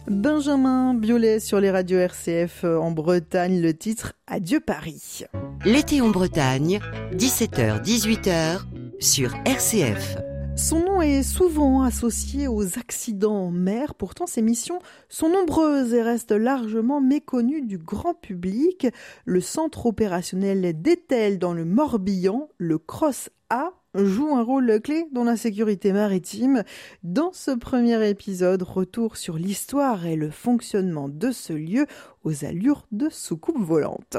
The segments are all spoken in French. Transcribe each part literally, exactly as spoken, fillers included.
Benjamin Biolay sur les radios R C F en Bretagne, le titre « Adieu Paris ». L'été en Bretagne, dix-sept heures dix-huit heures sur R C F. Son nom est souvent associé aux accidents en mer, pourtant ses missions sont nombreuses et restent largement méconnues du grand public. Le centre opérationnel d'Étel dans le Morbihan, le CROSS A, joue un rôle clé dans la sécurité maritime. Dans ce premier épisode, retour sur l'histoire et le fonctionnement de ce lieu aux allures de soucoupe volante.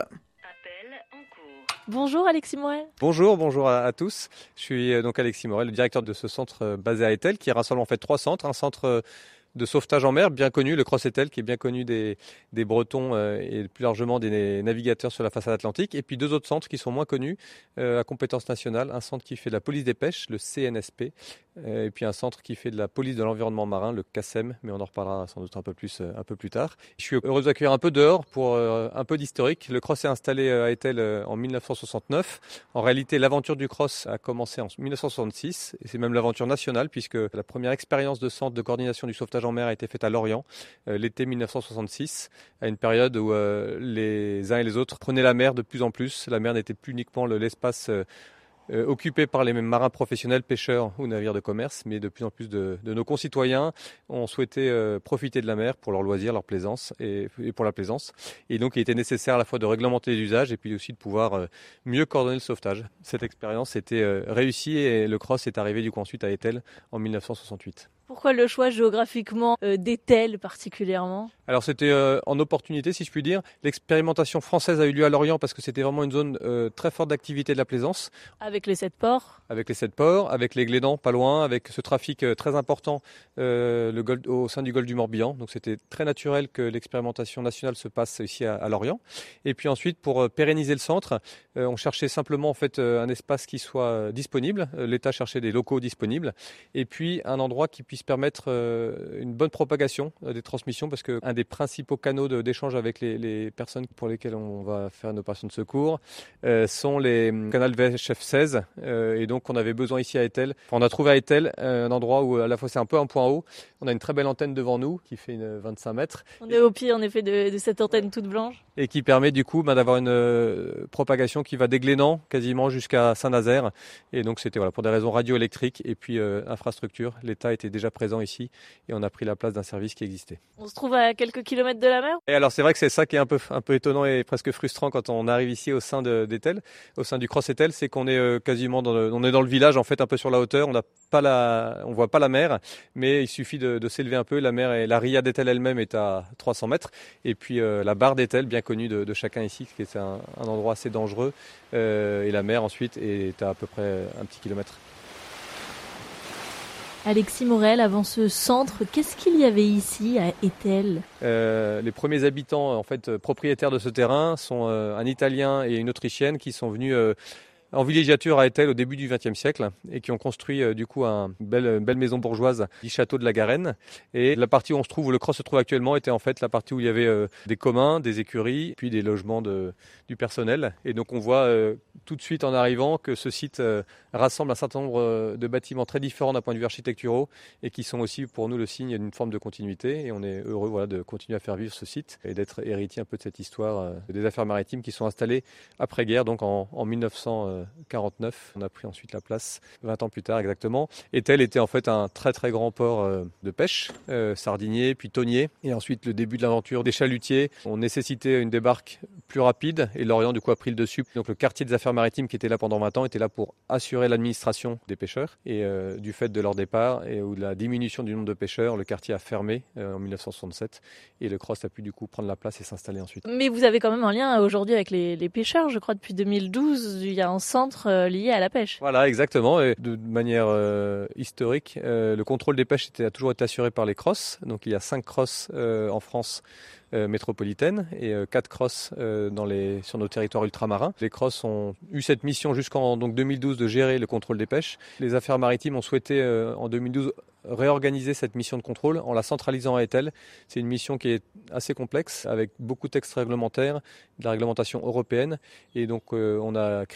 Bonjour Alexis Morel. Bonjour, bonjour à, à tous. Je suis donc Alexis Morel, le directeur de ce centre basé à Étel, qui rassemble en fait trois centres. Un centre de sauvetage en mer, bien connu, le CROSS Étel, qui est bien connu des, des Bretons euh, et plus largement des navigateurs sur la façade atlantique. Et puis deux autres centres qui sont moins connus, euh, à compétence nationale. Un centre qui fait de la police des pêches, le C N S P, euh, et puis un centre qui fait de la police de l'environnement marin, le C A S E M, mais on en reparlera sans doute un peu plus, euh, un peu plus tard. Je suis heureux d'accueillir un peu dehors pour euh, un peu d'historique. Le CROSS est installé à Étel euh, en dix-neuf cent soixante-neuf. En réalité, l'aventure du CROSS a commencé en dix-neuf cent soixante-six, et c'est même l'aventure nationale, puisque la première expérience de centre de coordination du sauvetage en mer a été faite à Lorient, euh, l'été dix-neuf cent soixante-six, à une période où euh, les uns et les autres prenaient la mer de plus en plus. La mer n'était plus uniquement le, l'espace euh, euh, occupé par les mêmes marins professionnels, pêcheurs ou navires de commerce, mais de plus en plus de, de nos concitoyens ont souhaité euh, profiter de la mer pour leur loisir, leur plaisance et, et pour la plaisance. Et donc il était nécessaire à la fois de réglementer les usages et puis aussi de pouvoir euh, mieux coordonner le sauvetage. Cette expérience était euh, réussie et le CROSS est arrivé du coup ensuite à Étel en dix-neuf cent soixante-huit. Pourquoi le choix géographiquement euh, d'Étel particulièrement ? Alors c'était euh, en opportunité si je puis dire. L'expérimentation française a eu lieu à Lorient parce que c'était vraiment une zone euh, très forte d'activité de la plaisance. Avec les sept ports ? Avec les sept ports, avec les Glédans pas loin, avec ce trafic euh, très important euh, le golfe, au sein du golfe du Morbihan. Donc c'était très naturel que l'expérimentation nationale se passe ici à, à Lorient. Et puis ensuite pour euh, pérenniser le centre, euh, on cherchait simplement en fait euh, un espace qui soit euh, disponible. Euh, L'État cherchait des locaux disponibles et puis un endroit qui puisse permettre euh, une bonne propagation euh, des transmissions parce que un des principaux canaux de, d'échange avec les, les personnes pour lesquelles on va faire une opération de secours euh, sont les canaux V H F seize euh, et donc on avait besoin ici à Étel. Enfin, on a trouvé à Étel euh, un endroit où à la fois c'est un peu un point haut, on a une très belle antenne devant nous qui fait une vingt-cinq mètres. On est au pied en effet de, de cette antenne toute blanche. Et qui permet du coup ben, d'avoir une euh, propagation qui va des Glénans quasiment jusqu'à Saint-Nazaire. Et donc c'était voilà, pour des raisons radioélectriques et puis euh, infrastructure. L'État était déjà présent ici et on a pris la place d'un service qui existait. On se trouve à quelques kilomètres de la mer ? Et alors c'est vrai que c'est ça qui est un peu, un peu étonnant et presque frustrant quand on arrive ici au sein de, d'Étel, au sein du CROSS Étel, c'est qu'on est euh, quasiment dans le, on est dans le village en fait un peu sur la hauteur, on n'a pas la, on voit pas la mer, mais il suffit de, de s'élever un peu. La mer et la ria d'Étel elle-même est à trois cents mètres et puis euh, la barre d'Étel, bien connue de, de chacun ici, qui est un, un endroit assez dangereux euh, et la mer ensuite est à à peu près un petit kilomètre. Alexis Morel, avant ce centre, qu'est-ce qu'il y avait ici à Étel ? euh, Les premiers habitants, en fait, propriétaires de ce terrain sont euh, un Italien et une Autrichienne qui sont venus euh, en villégiature à Étel au début du vingtième siècle et qui ont construit euh, du coup un, une, belle, une belle maison bourgeoise du château de la Garenne. Et la partie où on se trouve, où le CROSS se trouve actuellement, était en fait la partie où il y avait euh, des communs, des écuries, puis des logements de, du personnel. Et donc on voit euh, tout de suite en arrivant que ce site euh, rassemble un certain nombre euh, de bâtiments très différents d'un point de vue architecturaux et qui sont aussi pour nous le signe d'une forme de continuité. Et on est heureux voilà, de continuer à faire vivre ce site et d'être héritier un peu de cette histoire euh, des affaires maritimes qui sont installées après-guerre, donc en, en dix-neuf cents quarante-neuf. On a pris ensuite la place vingt ans plus tard exactement. Étel était en fait un très très grand port euh, de pêche, euh, sardinier puis tonnier. Et ensuite le début de l'aventure des chalutiers ont nécessité une débarque plus rapide et Lorient du coup a pris le dessus. Donc le quartier des affaires maritimes qui était là pendant vingt ans était là pour assurer l'administration des pêcheurs. Et euh, du fait de leur départ et ou de la diminution du nombre de pêcheurs, le quartier a fermé euh, en dix-neuf cent soixante-sept et le CROSS a pu du coup prendre la place et s'installer ensuite. Mais vous avez quand même un lien aujourd'hui avec les, les pêcheurs, je crois depuis deux mille douze, il y a un centre euh, lié à la pêche. Voilà, exactement. Et de manière euh, historique, euh, le contrôle des pêches était, a toujours été assuré par les CROSS. Donc il y a cinq CROSS euh, en France euh, métropolitaine et euh, quatre CROSS euh, dans les, sur nos territoires ultramarins. Les CROSS ont eu cette mission jusqu'en donc, deux mille douze de gérer le contrôle des pêches. Les affaires maritimes ont souhaité euh, en deux mille douze réorganiser cette mission de contrôle en la centralisant à Étel. C'est une mission qui est assez complexe avec beaucoup de textes réglementaires, de la réglementation européenne et donc euh, on a créé ici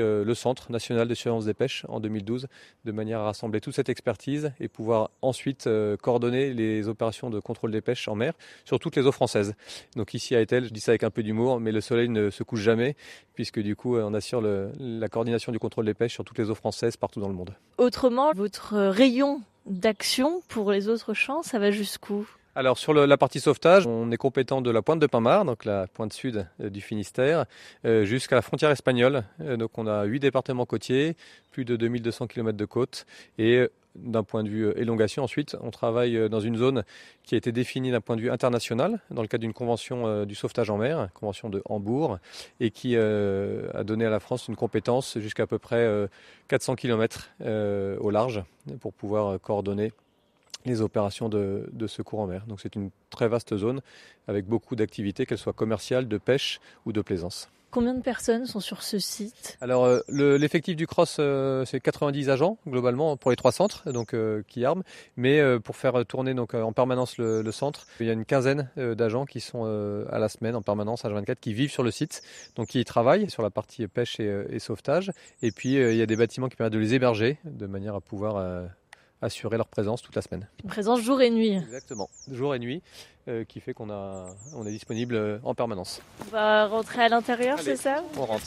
euh, le Centre national de surveillance des pêches en deux mille douze, de manière à rassembler toute cette expertise et pouvoir ensuite euh, coordonner les opérations de contrôle des pêches en mer sur toutes les eaux françaises. Donc ici à Etel, je dis ça avec un peu d'humour, mais le soleil ne se couche jamais, puisque du coup on assure le, la coordination du contrôle des pêches sur toutes les eaux françaises partout dans le monde. Autrement, votre rayon d'action pour les autres champs, ça va jusqu'où ? Alors sur le, la partie sauvetage, on est compétent de la pointe de Pinmar, donc la pointe sud euh, du Finistère, euh, jusqu'à la frontière espagnole. Euh, donc on a huit départements côtiers, plus de deux mille deux cents kilomètres de côte. Et euh, d'un point de vue euh, élongation, ensuite, on travaille euh, dans une zone qui a été définie d'un point de vue international, dans le cadre d'une convention euh, du sauvetage en mer, convention de Hambourg, et qui euh, a donné à la France une compétence jusqu'à à peu près euh, quatre cents kilomètres euh, au large pour pouvoir euh, coordonner les opérations de, de secours en mer. Donc c'est une très vaste zone avec beaucoup d'activités, qu'elles soient commerciales, de pêche ou de plaisance. Combien de personnes sont sur ce site ? Alors euh, le, l'effectif du CROSS, euh, c'est quatre-vingt-dix agents globalement pour les trois centres donc, euh, qui arment. Mais euh, pour faire tourner donc, euh, en permanence le, le centre, il y a une quinzaine euh, d'agents qui sont euh, à la semaine en permanence, H vingt-quatre, qui vivent sur le site. Donc qui y travaillent sur la partie pêche et, et sauvetage. Et puis euh, il y a des bâtiments qui permettent de les héberger de manière à pouvoir... Euh, assurer leur présence toute la semaine. Une présence jour et nuit. Exactement, jour et nuit, euh, qui fait qu'on a, on est disponible euh, en permanence. On va rentrer à l'intérieur, Allez, c'est ça ? On rentre.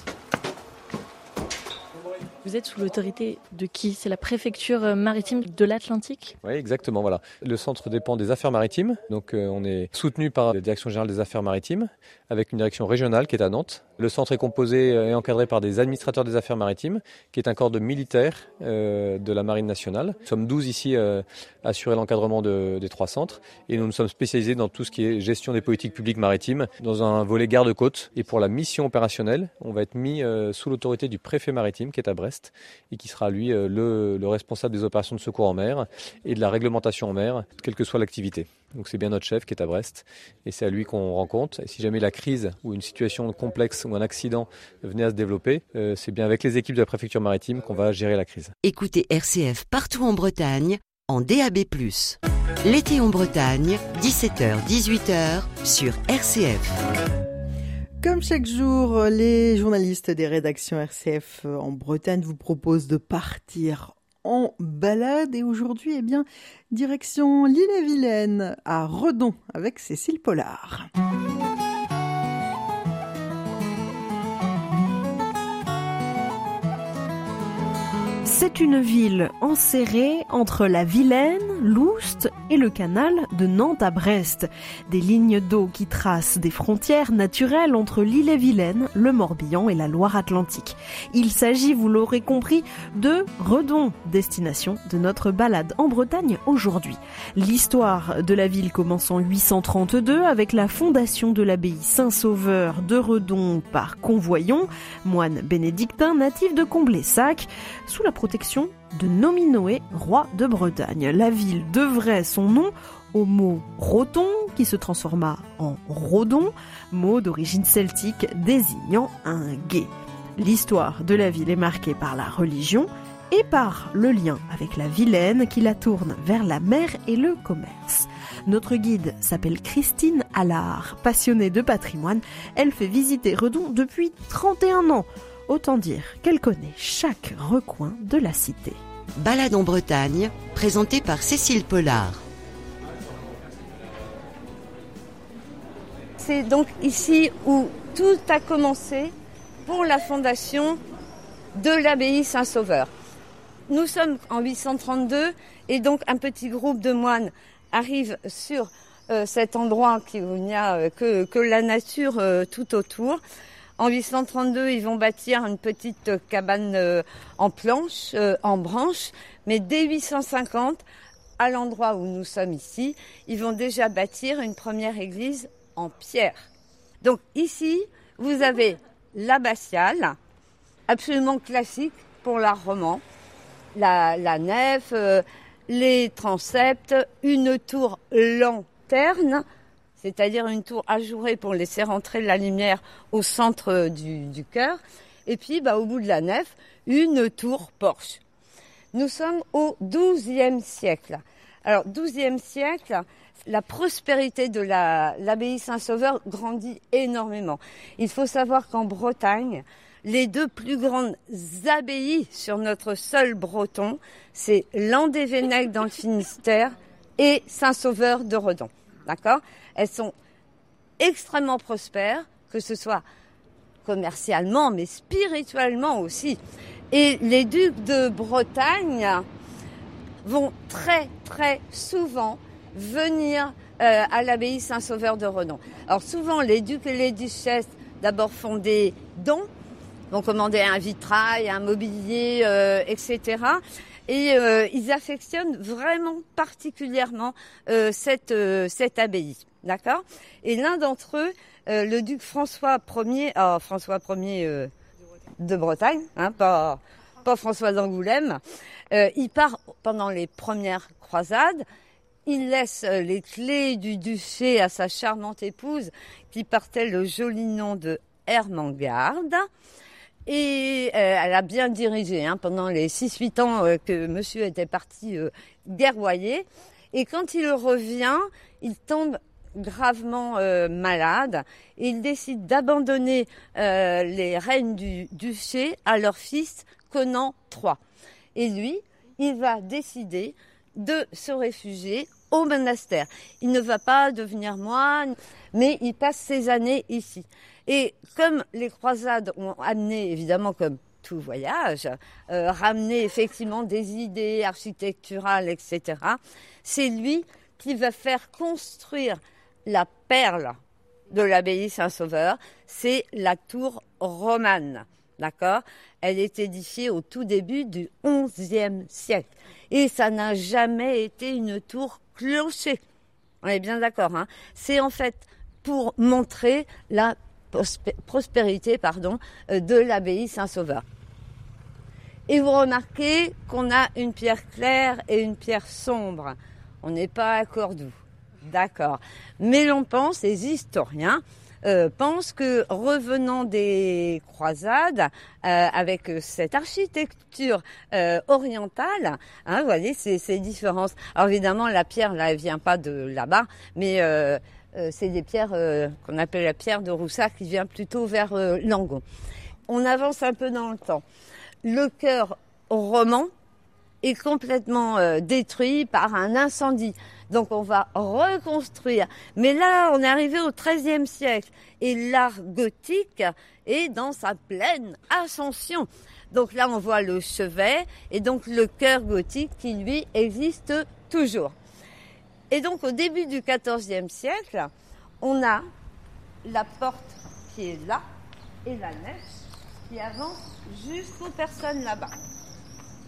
Vous êtes sous l'autorité de qui ? C'est la préfecture maritime de l'Atlantique ? Oui, exactement, voilà. Le centre dépend des affaires maritimes, donc euh, on est soutenu par la Direction générale des affaires maritimes, avec une direction régionale qui est à Nantes. Le centre est composé et encadré par des administrateurs des affaires maritimes, qui est un corps de militaires euh, de la Marine nationale. Nous sommes douze ici euh, à assurer l'encadrement de, des trois centres, et nous nous sommes spécialisés dans tout ce qui est gestion des politiques publiques maritimes, dans un volet garde-côte. Et pour la mission opérationnelle, on va être mis euh, sous l'autorité du préfet maritime, qui est à Brest, et qui sera lui euh, le, le responsable des opérations de secours en mer et de la réglementation en mer, quelle que soit l'activité. Donc c'est bien notre chef qui est à Brest et c'est à lui qu'on rend compte. Et si jamais la crise ou une situation complexe ou un accident venait à se développer, euh, c'est bien avec les équipes de la préfecture maritime qu'on va gérer la crise. Écoutez R C F partout en Bretagne, en D A B plus. L'été en Bretagne, dix-sept heures dix-huit heures sur R C F. Comme chaque jour, les journalistes des rédactions R C F en Bretagne vous proposent de partir en balade. Et aujourd'hui, eh bien, direction l'Ille-et-Vilaine, à Redon, avec Cécile Pollard. C'est une ville enserrée entre la Vilaine, l'Oust et le canal de Nantes à Brest. Des lignes d'eau qui tracent des frontières naturelles entre l'Ille-et-Vilaine, le Morbihan et la Loire-Atlantique. Il s'agit, vous l'aurez compris, de Redon, destination de notre balade en Bretagne aujourd'hui. L'histoire de la ville commence en huit cent trente-deux avec la fondation de l'abbaye Saint-Sauveur de Redon par Convoyon, moine bénédictin natif de Comblaissac, sous la protection de Nominoé, roi de Bretagne. La ville devrait son nom au mot roton qui se transforma en Rodon, mot d'origine celtique désignant un gué. L'histoire de la ville est marquée par la religion et par le lien avec la Vilaine qui la tourne vers la mer et le commerce. Notre guide s'appelle Christine Allard. Passionnée de patrimoine, elle fait visiter Redon depuis trente et un ans. Autant dire qu'elle connaît chaque recoin de la cité. Balade en Bretagne, présentée par Cécile Pollard. C'est donc ici où tout a commencé pour la fondation de l'abbaye Saint-Sauveur. Nous sommes en huit cent trente-deux et donc un petit groupe de moines arrive sur euh, cet endroit où il n'y a euh, que, que la nature euh, tout autour. En huit cent trente-deux, ils vont bâtir une petite cabane euh, en planche, euh, en branche, mais dès huit cent cinquante, à l'endroit où nous sommes ici, ils vont déjà bâtir une première église en pierre. Donc ici, vous avez l'abbatiale, absolument classique pour l'art roman, la, la nef, euh, les transepts, une tour lanterne, c'est-à-dire une tour ajourée pour laisser rentrer la lumière au centre du, du chœur, et puis bah, au bout de la nef, une tour porche. Nous sommes au douzième siècle. Alors, douzième siècle, la prospérité de la, l'abbaye Saint-Sauveur grandit énormément. Il faut savoir qu'en Bretagne, les deux plus grandes abbayes sur notre sol breton, c'est Landévennec dans le Finistère et Saint-Sauveur de Redon. D'accord ? Elles sont extrêmement prospères, que ce soit commercialement, mais spirituellement aussi. Et les ducs de Bretagne vont très, très souvent venir euh, à l'abbaye Saint-Sauveur de Redon. Alors souvent, les ducs et les duchesses d'abord font des dons, vont commander un vitrail, un mobilier, euh, et cetera. Et euh, ils affectionnent vraiment particulièrement euh, cette, euh, cette abbaye. D'accord ? Et l'un d'entre eux, euh, le duc François Ier, oh, François Ier euh, de Bretagne, hein, pas, pas François d'Angoulême, euh, il part pendant les premières croisades. Il laisse les clés du duché à sa charmante épouse qui portait le joli nom de Ermengarde. Et euh, elle a bien dirigé hein, pendant les six huit ans euh, que monsieur était parti euh, guerroyer. Et quand il revient, il tombe gravement euh, malade. Et il décide d'abandonner euh, les rênes du duché à leur fils Conan trois. Et lui, il va décider de se réfugier au monastère. Il ne va pas devenir moine, mais il passe ses années ici. Et comme les croisades ont amené, évidemment, comme tout voyage, euh, ramené effectivement des idées architecturales, et cetera, c'est lui qui va faire construire la perle de l'abbaye Saint-Sauveur, c'est la tour romane. D'accord ? Elle est édifiée au tout début du onzième siècle. Et ça n'a jamais été une tour clocher. On est bien d'accord, hein ? C'est en fait pour montrer la prospérité pardon, de l'abbaye Saint-Sauveur. Et vous remarquez qu'on a une pierre claire et une pierre sombre. On n'est pas à Cordoue. D'accord. Mais l'on pense, les historiens, Euh, pense que revenant des croisades euh, avec cette architecture euh, orientale, hein, vous voyez ces, ces différences. Alors évidemment la pierre là elle vient pas de là-bas, mais euh, euh, c'est des pierres euh, qu'on appelle la pierre de Roussac qui vient plutôt vers euh, Langon. On avance un peu dans le temps. Le chœur roman est complètement euh, détruit par un incendie. Donc on va reconstruire. Mais là, on est arrivé au treizième siècle et l'art gothique est dans sa pleine ascension. Donc là, on voit le chevet et donc le chœur gothique qui, lui, existe toujours. Et donc au début du quatorzième siècle, on a la porte qui est là et la nef qui avance jusqu'aux personnes là-bas. D'accord ?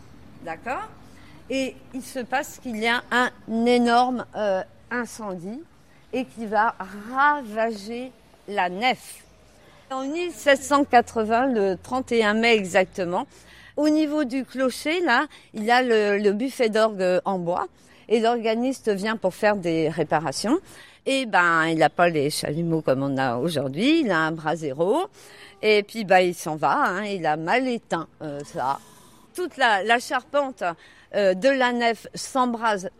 Et il se passe qu'il y a un énorme euh, incendie et qui va ravager la nef. En mille sept cent quatre-vingts, le trente et un mai exactement, au niveau du clocher, là, il y a le, le buffet d'orgue en bois et l'organiste vient pour faire des réparations. Et ben, il n'a pas les chalumeaux comme on a aujourd'hui, il a un brasero et puis ben, il s'en va, hein, il a mal éteint euh, ça. Toute la, la charpente euh, de la nef s'embrase